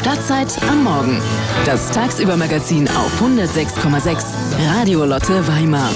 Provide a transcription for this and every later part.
Stadtzeit am Morgen. Das Tagsübermagazin auf 106,6 Radio Lotte Weimar.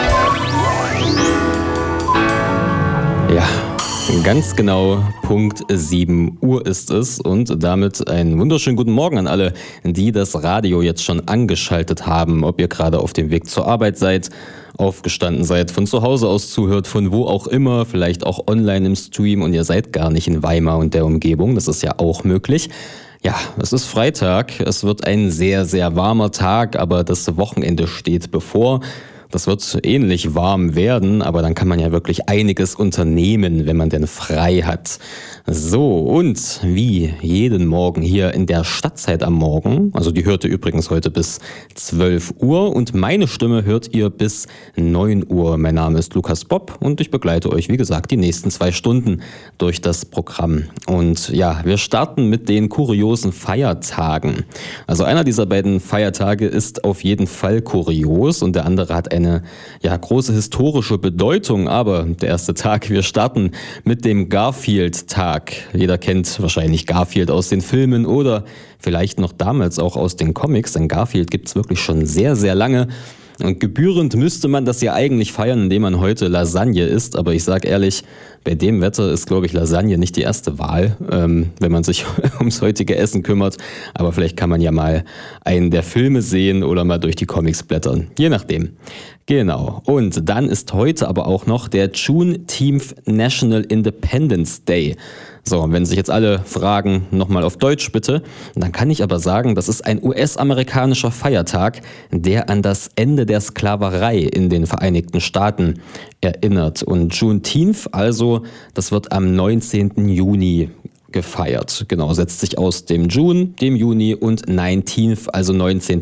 Ja, ganz genau Punkt 7 Uhr ist es und damit einen wunderschönen guten Morgen an alle, die das Radio jetzt schon angeschaltet haben, ob ihr gerade auf dem Weg zur Arbeit seid, aufgestanden seid, von zu Hause aus zuhört, von wo auch immer, vielleicht auch online im Stream und ihr seid gar nicht in Weimar und der Umgebung, das ist ja auch möglich. Ja, es ist Freitag, es wird ein sehr, sehr warmer Tag, aber das Wochenende steht bevor. Das wird ähnlich warm werden, aber dann kann man ja wirklich einiges unternehmen, wenn man denn frei hat. So, und wie jeden Morgen hier in der Stadtzeit am Morgen, also die hört ihr übrigens heute bis 12 Uhr und meine Stimme hört ihr bis 9 Uhr. Mein Name ist Lukas Bob und ich begleite euch, wie gesagt, die nächsten 2 Stunden durch das Programm. Und ja, wir starten mit den kuriosen Feiertagen. Also einer dieser beiden Feiertage ist auf jeden Fall kurios und der andere hat eine große historische Bedeutung, aber der erste Tag, wir starten mit dem Garfield-Tag. Jeder kennt wahrscheinlich Garfield aus den Filmen oder vielleicht noch damals auch aus den Comics, denn Garfield gibt es wirklich schon sehr, sehr lange. Und gebührend müsste man das ja eigentlich feiern, indem man heute Lasagne isst. Aber ich sage ehrlich, bei dem Wetter ist, glaube ich, Lasagne nicht die erste Wahl, wenn man sich ums heutige Essen kümmert. Aber vielleicht kann man ja mal einen der Filme sehen oder mal durch die Comics blättern. Je nachdem. Genau. Und dann ist heute aber auch noch der Juneteenth National Independence Day. So, und wenn sich jetzt alle fragen, nochmal auf Deutsch bitte, dann kann ich aber sagen, das ist ein US-amerikanischer Feiertag, der an das Ende der Sklaverei in den Vereinigten Staaten erinnert. Und Juneteenth, also, das wird am 19. Juni gefeiert. Genau, setzt sich aus dem June, dem Juni und 19th, also 19.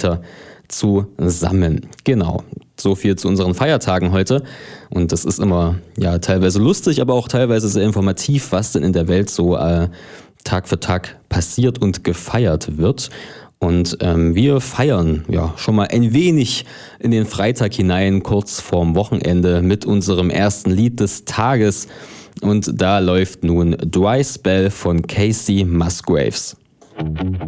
zusammen. Genau. So viel zu unseren Feiertagen heute. Und das ist immer teilweise lustig, aber auch teilweise sehr informativ, was denn in der Welt so Tag für Tag passiert und gefeiert wird. Und wir feiern schon mal ein wenig in den Freitag hinein, kurz vorm Wochenende, mit unserem ersten Lied des Tages. Und da läuft nun Dry Spell von Casey Musgraves.